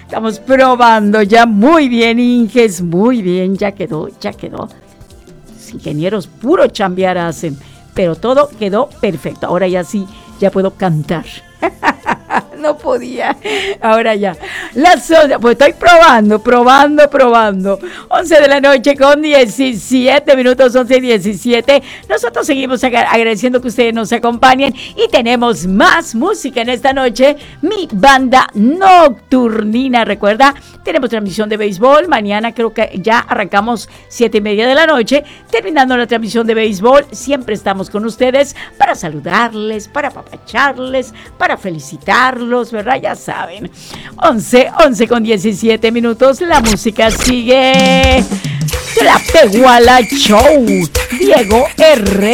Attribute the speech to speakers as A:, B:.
A: Estamos probando ya. Muy bien, Inges, muy bien. Ya quedó. Los ingenieros puro chambear hacen, pero todo quedó perfecto. Ahora ya sí, ya puedo cantar. No podía. Ahora ya. Pues estoy probando. 11 de la noche con 17 minutos, 11:17. Nosotros seguimos agradeciendo que ustedes nos acompañen y tenemos más música en esta noche. Mi banda nocturnina, recuerda, tenemos transmisión de béisbol. Mañana creo que ya arrancamos 7:30 de la noche. Terminando la transmisión de béisbol, siempre estamos con ustedes para saludarles, para apapacharles, para felicitarlos, ¿verdad? Ya saben. 11 con 17 minutos. La música sigue. La Tehuala Show. Diego Herrera.